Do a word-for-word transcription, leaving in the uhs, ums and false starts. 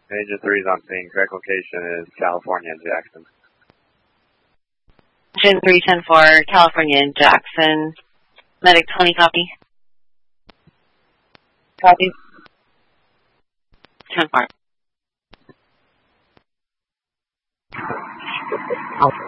Agent three's on scene. Correct location is California and Jackson. Agent three ten four, California and Jackson. Medic twenty, copy. Copy. ten four. Oh.